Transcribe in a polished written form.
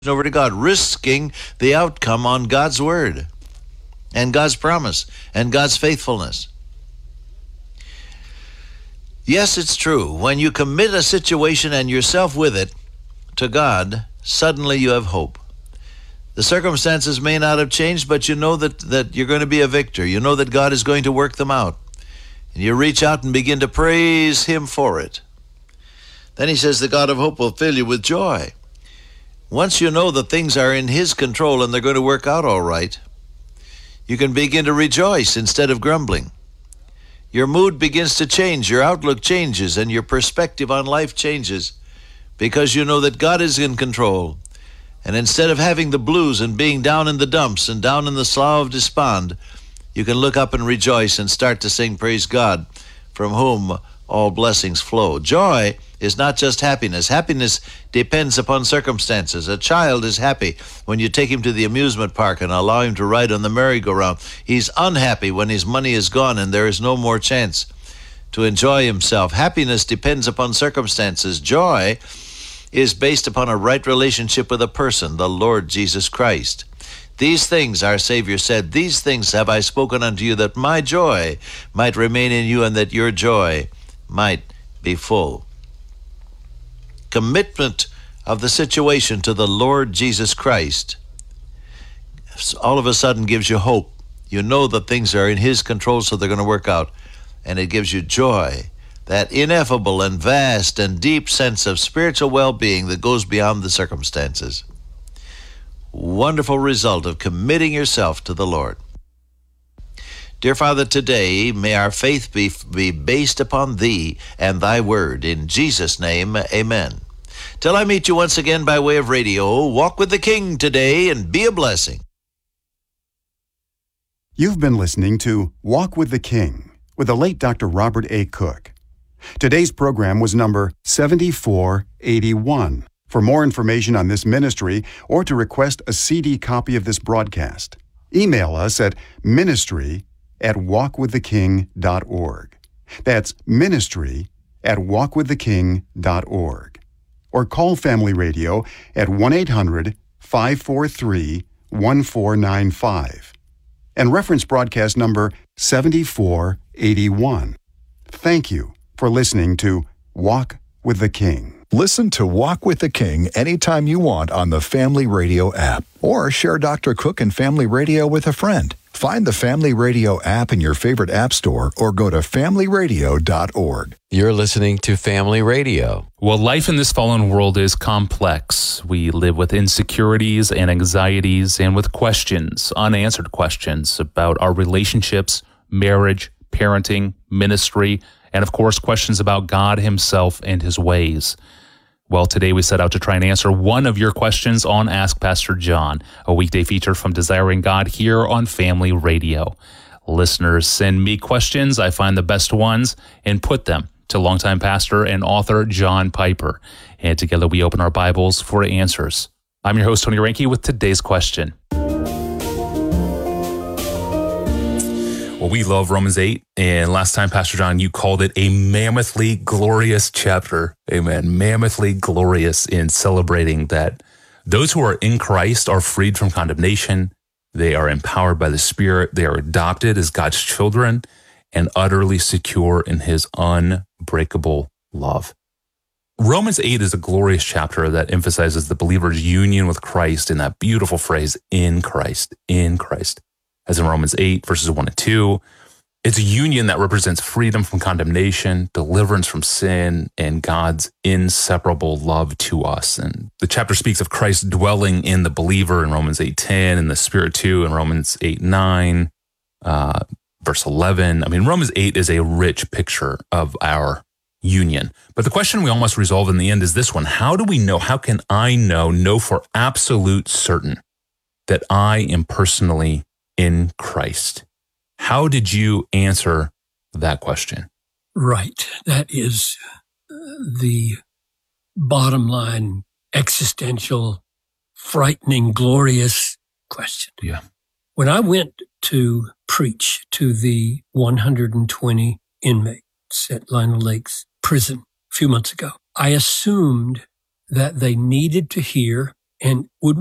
over to God, risking the outcome on God's word and God's promise and God's faithfulness. Yes, it's true. When you commit a situation and yourself with it to God, suddenly you have hope. The circumstances may not have changed, but you know that you're going to be a victor. You know that God is going to work them out. And you reach out and begin to praise Him for it. Then he says the God of hope will fill you with joy. Once you know that things are in His control and they're going to work out all right, you can begin to rejoice instead of grumbling. Your mood begins to change, your outlook changes, and your perspective on life changes because you know that God is in control. And instead of having the blues and being down in the dumps and down in the slough of despond, you can look up and rejoice and start to sing, praise God, from whom all blessings flow. Joy is not just happiness. Happiness depends upon circumstances. A child is happy when you take him to the amusement park and allow him to ride on the merry-go-round. He's unhappy when his money is gone and there is no more chance to enjoy himself. Happiness depends upon circumstances. Joy is based upon a right relationship with a person, the Lord Jesus Christ. These things, our Savior said, these things have I spoken unto you, that my joy might remain in you and that your joy might be full. Commitment of the situation to the Lord Jesus Christ all of a sudden gives you hope. You know that things are in His control, so they're going to work out. And it gives you joy, that ineffable and vast and deep sense of spiritual well-being that goes beyond the circumstances. Wonderful result of committing yourself to the Lord. Dear Father, today may our faith be based upon Thee and Thy word. In Jesus' name, amen. Till I meet you once again by way of radio, walk with the King today and be a blessing. You've been listening to Walk with the King with the late Dr. Robert A. Cook. Today's program was number 7481. For more information on this ministry or to request a CD copy of this broadcast, email us at ministry@walkwiththeking.org. That's ministry@walkwiththeking.org. Or call Family Radio at 1-800-543-1495 and reference broadcast number 7481. Thank you for listening to Walk with the King. Listen to Walk with the King anytime you want on the Family Radio app, or share Dr. Cook and Family Radio with a friend. Find the Family Radio app in your favorite app store or go to familyradio.org. You're listening to Family Radio. Well, life in this fallen world is complex. We live with insecurities and anxieties and with questions, unanswered questions about our relationships, marriage, parenting, ministry, and of course, questions about God Himself and His ways. Well, today we set out to try and answer one of your questions on Ask Pastor John, a weekday feature from Desiring God here on Family Radio. Listeners send me questions. I find the best ones and put them to longtime pastor and author John Piper. And together we open our Bibles for answers. I'm your host, Tony Reinke, with today's question. Well, we love Romans 8, and last time, Pastor John, you called it a mammothly glorious chapter. Amen. Mammothly glorious in celebrating that those who are in Christ are freed from condemnation. They are empowered by the Spirit. They are adopted as God's children and utterly secure in His unbreakable love. Romans 8 is a glorious chapter that emphasizes the believer's union with Christ in that beautiful phrase, in Christ, in Christ. As in Romans 8, verses 1 and 2, it's a union that represents freedom from condemnation, deliverance from sin, and God's inseparable love to us. And the chapter speaks of Christ dwelling in the believer in Romans 8:10, and the Spirit too in Romans 8:9, verse 11. I mean, Romans 8 is a rich picture of our union. But the question we all must resolve in the end is this one: how do we know, how can I know for absolute certain that I am personally in Christ? How did you answer that question? Right. That is the bottom line, existential, frightening, glorious question. Yeah. When I went to preach to the 120 inmates at Lino Lakes prison a few months ago, I assumed that they needed to hear and would